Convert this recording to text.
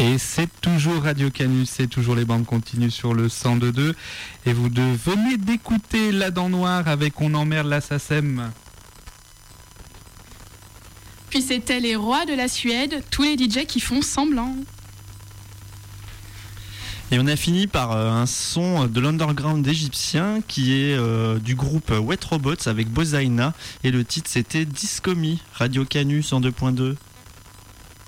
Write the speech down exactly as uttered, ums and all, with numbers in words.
Et c'est toujours Radio Canus, c'est toujours les bandes continues sur le cent deux virgule deux. Et vous de, venez d'écouter La Dent Noire avec On emmerde la SACEM. Puis c'était les rois de la Suède, tous les D J qui font semblant. Et on a fini par euh, un son de l'underground égyptien qui est euh, du groupe Wet Robots avec Bozaina. Et le titre c'était Discomi, Radio Canus en deux point deux.